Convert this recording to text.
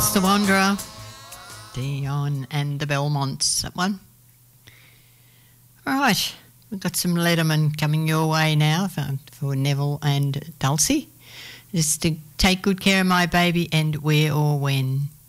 The Wanderer, Dion and the Belmonts, that one. All right, we've got some Letterman coming your way now for Neville and Dulcie. Just to take good care of my baby and where or when.